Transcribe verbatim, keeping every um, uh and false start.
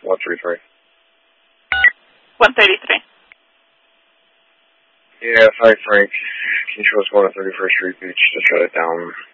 one thirty-three. one thirty-three. Yeah, sorry, Frank. Can you show us going to thirty-first Street Beach to shut it down?